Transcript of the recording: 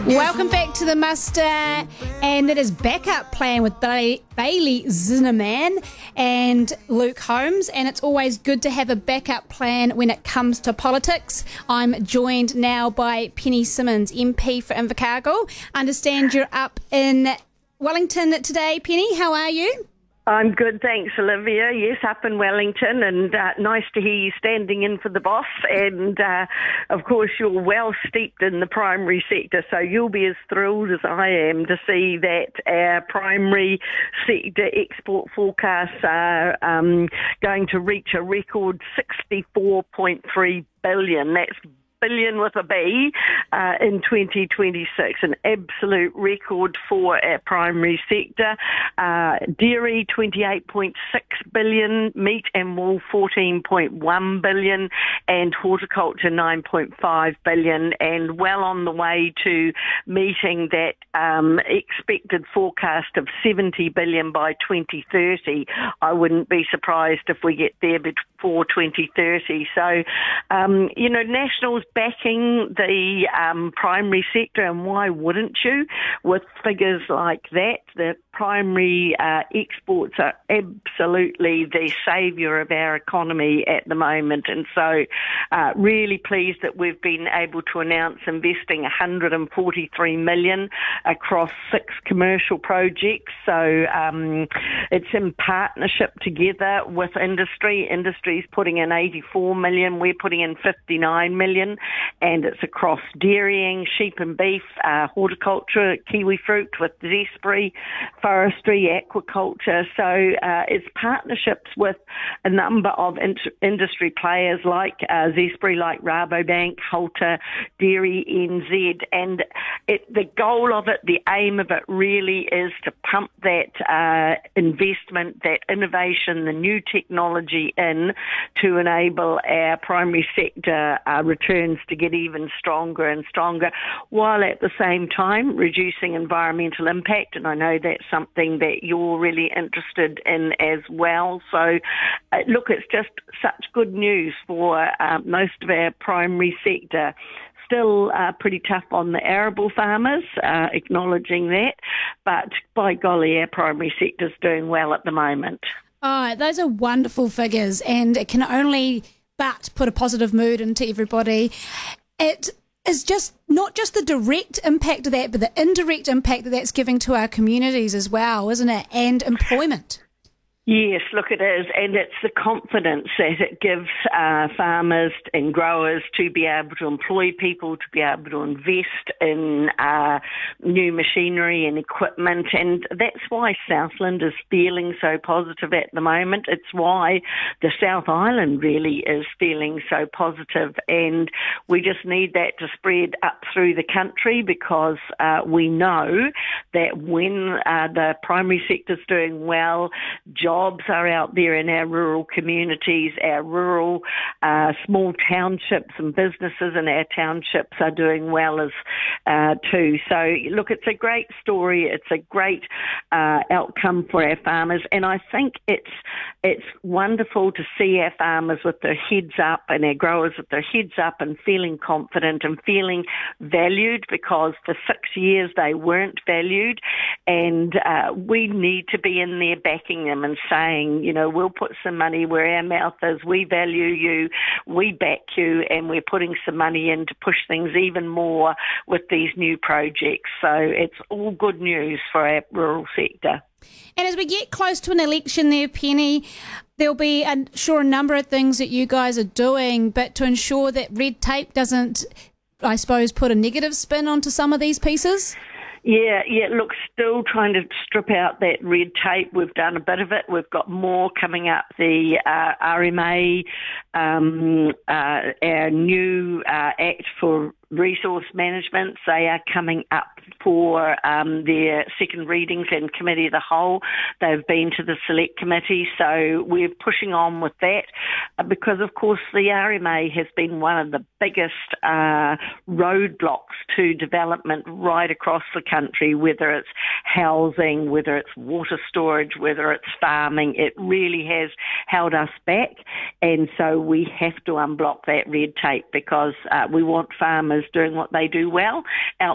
Welcome back to the Muster, and that is Backup Plan with Bailey Zinnerman and Luke Holmes, and it's always good to have a backup plan when it comes to politics. I'm joined now by Penny Simmonds, MP for Invercargill. Understand you're up in Wellington today, Penny. How are you? I'm good, thanks, Olivia. Yes, up in Wellington, and nice to hear you standing in for the boss. And, of course, you're well steeped in the primary sector, so you'll be as thrilled as I am to see that our primary sector export forecasts are going to reach a record 64.3 billion. That's billion with a B in 2026, an absolute record for our primary sector. Dairy 28.6 billion, meat and wool 14.1 billion, and horticulture 9.5 billion, and well on the way to meeting that expected forecast of 70 billion by 2030. I wouldn't be surprised if we get there before 2030. So, Nationals backing the primary sector, and why wouldn't you? With figures like that, the primary exports are absolutely the saviour of our economy at the moment, and so really pleased that we've been able to announce investing 143 million across 6 commercial projects. So it's in partnership together with industry. Industry's putting in 84 million, we're putting in 59 million, and it's across dairying, sheep and beef, horticulture, kiwi fruit with Zespri, forestry, aquaculture. So it's partnerships with a number of industry players like Zespri, like Rabobank, Halter, Dairy NZ, and the goal of it, the aim of it really is to pump that investment, that innovation, the new technology in to enable our primary sector returns to get even stronger and stronger, while at the same time reducing environmental impact. And I know that's something that you're really interested in as well. So, look, it's just such good news for most of our primary sector. Still pretty tough on the arable farmers, acknowledging that, but by golly, our primary sector's doing well at the moment. Oh, those are wonderful figures, and it can only but put a positive mood into everybody. It is just not just the direct impact of that, but the indirect impact that that's giving to our communities as well, isn't it? And employment. Yes, look, it is, and it's the confidence that it gives farmers and growers to be able to employ people, to be able to invest in new machinery and equipment, and that's why Southland is feeling so positive at the moment. It's why the South Island really is feeling so positive, and we just need that to spread up through the country, because we know that when the primary sector's doing well, jobs are out there in our rural communities, our rural small townships and businesses in our townships are doing well as too. So look, it's a great story. It's a great outcome for our farmers, and I think it's wonderful to see our farmers with their heads up and our growers with their heads up and feeling confident and feeling valued, because for 6 years they weren't valued, and we need to be in there backing them and saying, we'll put some money where our mouth is. We value you, we back you, and we're putting some money in to push things even more with these new projects. So it's all good news for our rural sector. And as we get close to an election there, Penny, there'll be, I'm sure, a number of things that you guys are doing, but to ensure that red tape doesn't, I suppose, put a negative spin onto some of these pieces? Yeah, look, still trying to strip out that red tape. We've done a bit of it. We've got more coming up. The RMA, our new Act for Resource Management, they are coming up for their second readings in Committee of the Whole. They've been to the Select Committee, so we're pushing on with that because, of course, the RMA has been one of the biggest roadblocks to development right across the country, whether it's housing, whether it's water storage, whether it's farming. It really has held us back, and so we have to unblock that red tape because we want farmers doing what they do well out